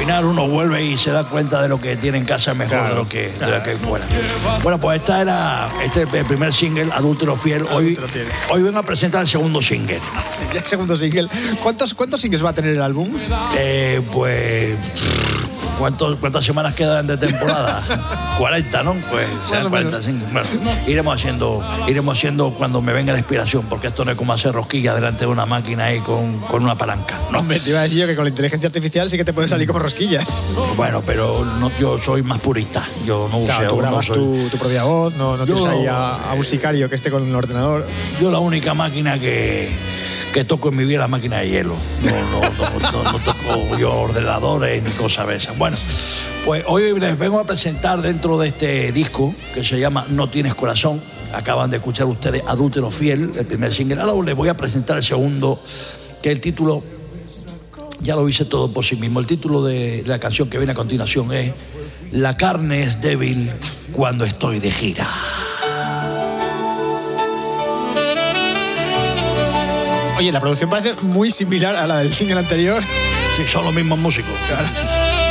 final uno vuelve y se da cuenta de lo que tiene en casa mejor de lo que hay fuera. Bueno, pues este es el primer single, Adúltero Fiel. Hoy vengo a presentar el segundo single. Sí, el segundo single. ¿Cuántos singles va a tener el álbum? Pues... ¿Cuántas semanas quedan de temporada? 40, ¿no? Pues sean 45. Bueno, iremos haciendo cuando me venga la inspiración, porque esto no es como hacer rosquillas delante de una máquina ahí con una palanca, ¿no? Hombre, te iba a decir yo que con la inteligencia artificial sí que te pueden salir como rosquillas. Bueno, pero no, yo soy más purista. Yo no claro, tú grabas tu propia voz, no tienes ahí a un sicario que esté con el ordenador. Yo la única máquina que toco en mi vida es la máquina de hielo. No toco yo ordenadores ni cosas de esas. Bueno, pues hoy les vengo a presentar dentro de este disco que se llama No Tienes Corazón. Acaban de escuchar ustedes Adúltero Fiel, el primer single. Ahora les voy a presentar el segundo, que el título ya lo hice todo por sí mismo. El título de la canción que viene a continuación es La carne es débil cuando estoy de gira. Oye, la producción parece muy similar a la del single anterior. Sí, son los mismos músicos. Claro.